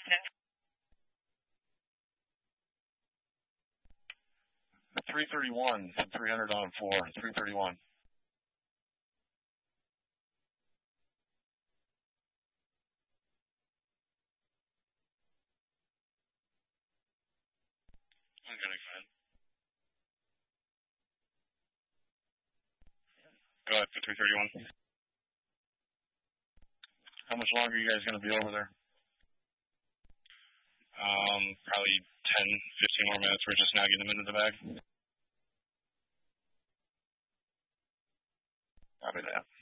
331, 300 on 4, 331. Go ahead for 331. How much longer are you guys going to be over there? Probably 10, 15 more minutes. We're just now getting them into the bag. Copy that.